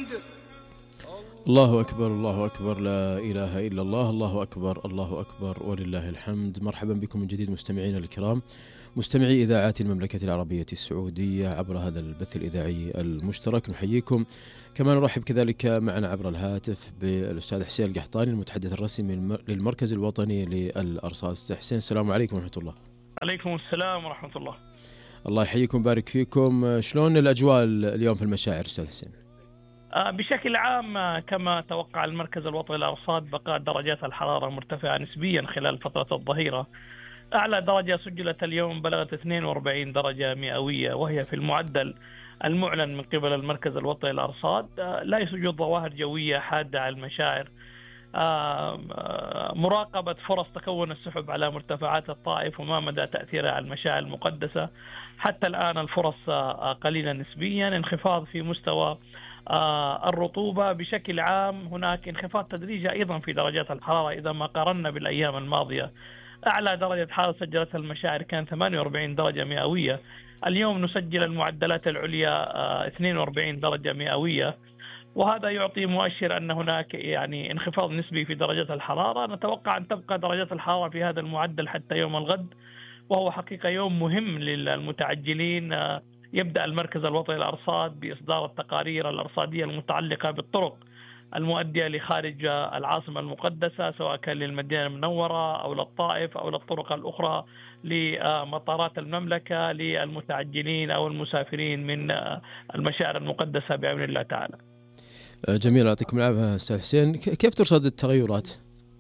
الله أكبر الله أكبر، لا إله إلا الله، الله أكبر الله أكبر ولله الحمد. مرحبا بكم من جديد مستمعينا الكرام، مستمعي إذاعات المملكة العربية السعودية عبر هذا البث الإذاعي المشترك. نحييكم، كما نرحب كذلك معنا عبر الهاتف بالأستاذ حسين القحطاني المتحدث الرسمي للمركز الوطني للأرصاد. أستاذ حسين، السلام عليكم ورحمة الله. عليكم السلام ورحمة الله. الله يحييكم بارك فيكم. شلون الأجواء اليوم في المشاعر أستاذ حسين؟ بشكل عام كما توقع المركز الوطني للأرصاد بقاء درجات الحرارة مرتفعة نسبيا خلال فترة الظهيرة. أعلى درجة سجلت اليوم بلغت 42 درجة مئوية، وهي في المعدل المعلن من قبل المركز الوطني للأرصاد. لا يوجد ظواهر جوية حادة على المشاعر. مراقبة فرص تكون السحب على مرتفعات الطائف وما مدى تأثيرها على المشاعر المقدسة. حتى الآن الفرص قليلة نسبيا. انخفاض في مستوى الرطوبة. بشكل عام هناك انخفاض تدريجي أيضا في درجات الحرارة إذا ما قارنا بالأيام الماضية. أعلى درجة حرارة سجلتها المشاعر كان 48 درجة مئوية. اليوم نسجل المعدلات العليا 42 درجة مئوية، وهذا يعطي مؤشر أن هناك يعني انخفاض نسبي في درجات الحرارة. نتوقع أن تبقى درجات الحرارة في هذا المعدل حتى يوم الغد، وهو حقيقة يوم مهم للمتعجلين. يبدأ المركز الوطني للأرصاد بإصدار التقارير الأرصادية المتعلقة بالطرق المؤدية لخارج العاصمة المقدسة، سواء كان للمدينة المنورة أو للطائف أو للطرق الأخرى لمطارات المملكة للمتعجلين أو المسافرين من المشاعر المقدسة بعون الله تعالى. جميل، يعطيكم العافية أستاذ حسين. كيف ترصد التغيرات؟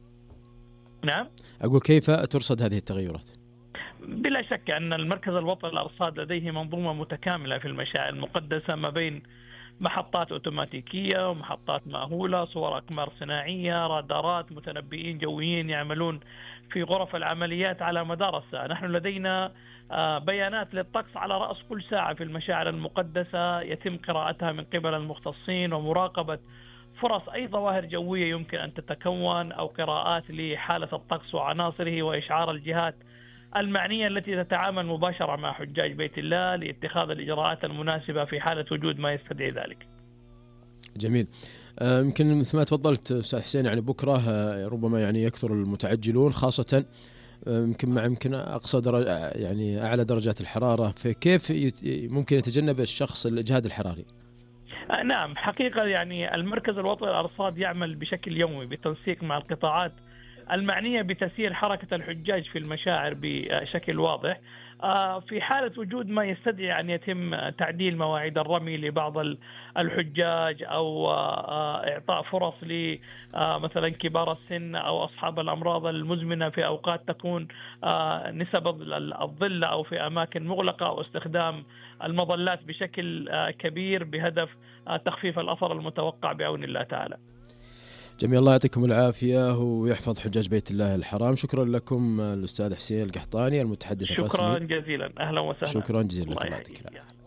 نعم، أقول كيف ترصد هذه التغيرات؟ بلا شك أن المركز الوطني للأرصاد لديه منظومة متكاملة في المشاعر المقدسة، ما بين محطات أوتوماتيكية ومحطات مأهولة، صور أقمار صناعية، رادارات، متنبئين جويين يعملون في غرف العمليات على مدار الساعة. نحن لدينا بيانات للطقس على رأس كل ساعة في المشاعر المقدسة، يتم قراءتها من قبل المختصين ومراقبة فرص أي ظواهر جوية يمكن أن تتكون أو قراءات لحالة الطقس وعناصره، وإشعار الجهات المعنية التي تتعامل مباشرة مع حجاج بيت الله لاتخاذ الإجراءات المناسبة في حالة وجود ما يستدعي ذلك. جميل. يمكن مثل ما تفضلت أستاذ حسين، يعني بكرة ربما يعني يكثر المتعجلون، خاصة يمكن أقصى يعني أعلى درجات الحرارة، فكيف ممكن يتجنب الشخص الإجهاد الحراري؟ نعم، حقيقة يعني المركز الوطني للأرصاد يعمل بشكل يومي بالتنسيق مع القطاعات المعنية بتسيير حركة الحجاج في المشاعر بشكل واضح. في حالة وجود ما يستدعي أن يتم تعديل مواعيد الرمي لبعض الحجاج، أو إعطاء فرص لمثلا كبار السن أو أصحاب الأمراض المزمنة في أوقات تكون نسب الظل أو في أماكن مغلقة، أو استخدام المظلات بشكل كبير بهدف تخفيف الأثر المتوقع بعون الله تعالى. جميل، الله يعطيكم العافية ويحفظ حجاج بيت الله الحرام. شكرا لكم الأستاذ حسين القحطاني المتحدث الرسمي. شكرا جزيلا، أهلا وسهلا. شكرا جزيلا لك، الله يعطيك العافية.